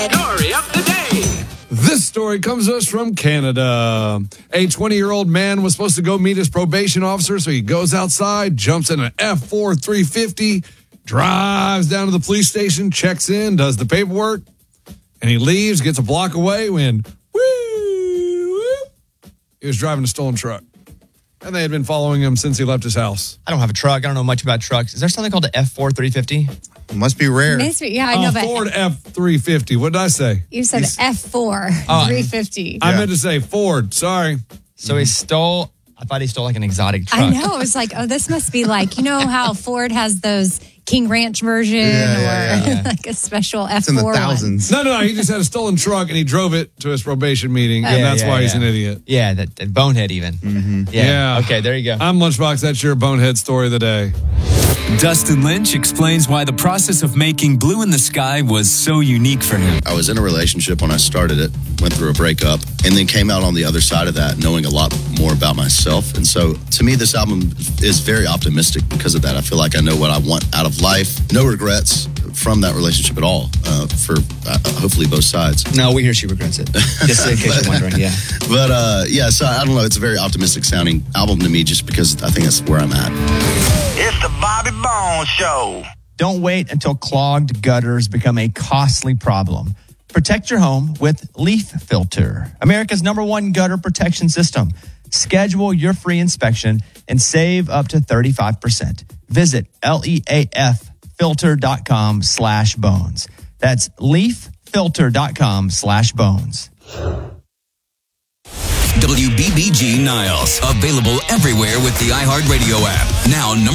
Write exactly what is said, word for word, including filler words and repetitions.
Story of the day. This story comes to us from Canada. A twenty-year-old man was supposed to go meet his probation officer, so he goes outside, jumps in an F four three fifty, drives down to the police station, checks in, does the paperwork, and he leaves, gets a block away when, woo, woo, he was driving a stolen truck. And they had been following him since he left his house. I don't have a truck. I don't know much about trucks. Is there something called an F four three fifty? It must be rare. Must be, yeah, I know, A but Ford F three fifty. What did I say? you said He's- F four Oh, three fifty. I Yeah. meant to say Ford. Sorry. So he stole, I thought he stole like an exotic truck. I know. It was like, oh, this must be like, you know how Ford has those King Ranch version Yeah, or yeah, yeah. like a special F It's in the four one. thousands. No, no, no. He just had a stolen truck and he drove it to his probation meeting, and Yeah, that's yeah, why he's yeah. an idiot. Yeah, that, that bonehead even. Mm-hmm. Yeah. Yeah. Okay, there you go. I'm Lunchbox. That's your bonehead story of the day. Dustin Lynch explains why the process of making Blue in the Sky was so unique for him. I was in a relationship when I started it, went through a breakup, and then came out on the other side of that knowing a lot more about myself. And so to me, this album is very optimistic because of that. I feel like I know what I want out of life. No regrets from that relationship at all uh, for uh, hopefully both sides. No, we hear she regrets it. Just in case you're wondering, yeah. But uh, yeah, so I don't know. It's a very optimistic sounding album to me just because I think that's where I'm at. It's the Bobby Bones Show. Don't wait until clogged gutters become a costly problem. Protect your home with Leaf Filter, America's number one gutter protection system. Schedule your free inspection and save up to thirty-five percent. Visit leaffilter.com slash bones. That's leaffilter.com slash bones. W B B G Niles, available everywhere with the iHeartRadio app. Now, number